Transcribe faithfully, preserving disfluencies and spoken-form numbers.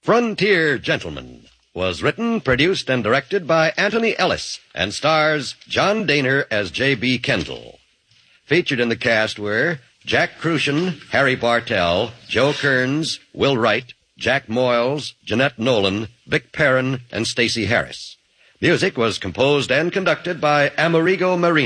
Frontier Gentlemen was written, produced, and directed by Anthony Ellis and stars John Daner as J B. Kendall. Featured in the cast were Jack Crucian, Harry Bartell, Joe Kearns, Will Wright, Jack Moyles, Jeanette Nolan, Vic Perrin, and Stacey Harris. Music was composed and conducted by Amerigo Marino.